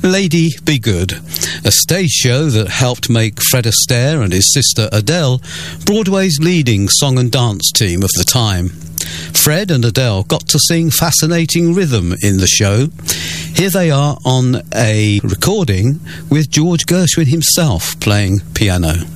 Lady Be Good, a stage show that helped make Fred Astaire and his sister Adele Broadway's leading song and dance team of the time. Fred and Adele got to sing fascinating rhythm in the show. Here they are on a recording with George Gershwin himself playing piano.